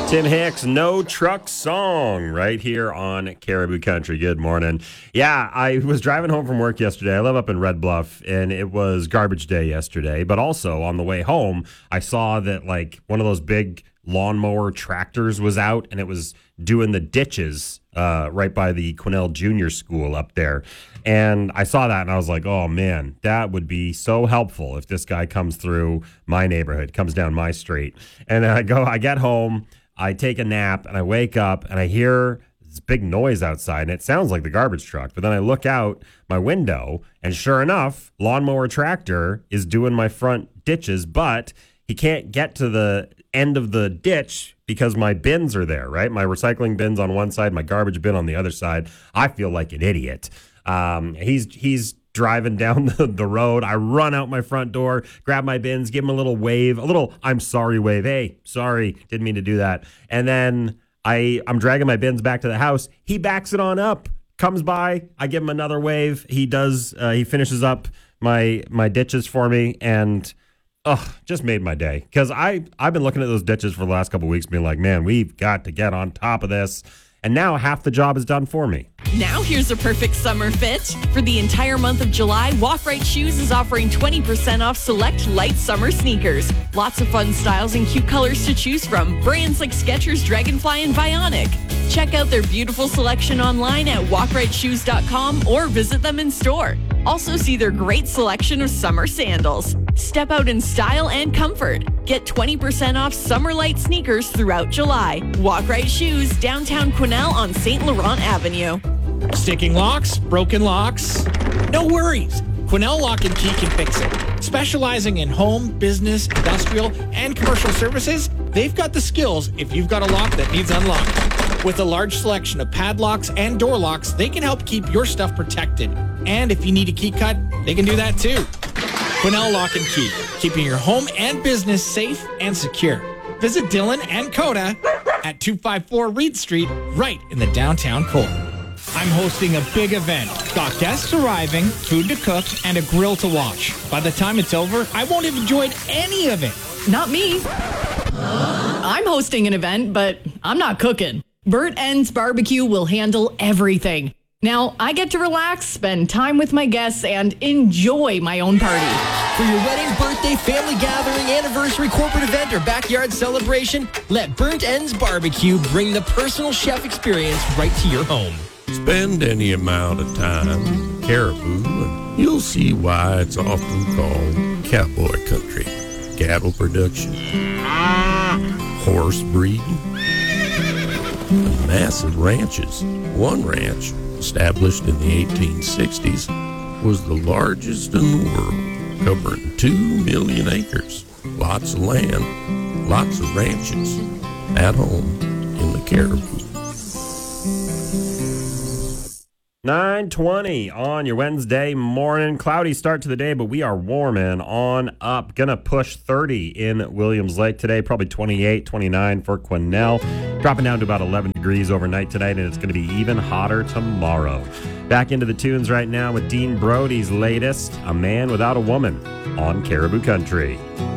Tim Hicks, No Truck Song, right here on Caribou Country. Good morning. Yeah, I was driving home from work yesterday. I live up in Red Bluff, and it was garbage day yesterday. But also, on the way home, I saw that, like, one of those big lawnmower tractors was out, and it was doing the ditches right by the Quinnell Junior School up there. And I saw that, and I was like, oh, man, that would be so helpful if this guy comes through my neighborhood, comes down my street. And I get home, I take a nap, and I wake up, and I hear this big noise outside, and it sounds like the garbage truck. But then I look out my window, and sure enough, lawnmower tractor is doing my front ditches, but he can't get to the end of the ditch because my bins are there, right? My recycling bin's on one side, my garbage bin on the other side. I feel like an idiot. He's driving down the road. I run out my front door, grab my bins, give him a little wave, a little I'm sorry wave. Hey, sorry, didn't mean to do that. And then I'm dragging my bins back to the house. He backs it on up, comes by. I give him another wave. He finishes up my ditches for me, and just made my day. Because I've been looking at those ditches for the last couple of weeks being like, man, we've got to get on top of this. And now half the job is done for me. Now here's a perfect summer fit. For the entire month of July, Walk Right Shoes is offering 20% off select light summer sneakers. Lots of fun styles and cute colors to choose from. Brands like Skechers, Dragonfly, and Vionic. Check out their beautiful selection online at walkrightshoes.com or visit them in store. Also see their great selection of summer sandals. Step out in style and comfort. Get 20% off summer light sneakers throughout July. Walk Right Shoes, downtown Quinnell on St. Laurent Avenue. Sticking locks, broken locks? No worries. Quinnell Lock and Key can fix it. Specializing in home, business, industrial, and commercial services, they've got the skills if you've got a lock that needs unlocked. With a large selection of padlocks and door locks, they can help keep your stuff protected. And if you need a key cut, they can do that too. Quinnell Lock and Key, keeping your home and business safe and secure. Visit Dylan and Coda at 254 Reed Street, right in the downtown core. I'm hosting a big event. Got guests arriving, food to cook, and a grill to watch. By the time it's over, I won't have enjoyed any of it. Not me. I'm hosting an event, but I'm not cooking. Burt Ends Barbecue will handle everything. Now, I get to relax, spend time with my guests, and enjoy my own party. For your wedding, birthday, family gathering, anniversary, corporate event, or backyard celebration, let Burnt Ends Barbecue bring the personal chef experience right to your home. Spend any amount of time in Caribou, and you'll see why it's often called cowboy country. Cattle production, horse breeding, and massive ranches. One ranch, established in the 1860s, was the largest in the world, covering 2 million acres. Lots of land, lots of ranches, at home in the Caribou. 9:20 on your Wednesday morning. Cloudy start to the day, but we are warming on up. Gonna push 30 in Williams Lake today, probably 28, 29 for Quinnell. Dropping down to about 11 degrees overnight tonight, and it's going to be even hotter tomorrow. Back into the tunes right now with Dean Brody's latest, A Man Without a Woman, on Caribou Country.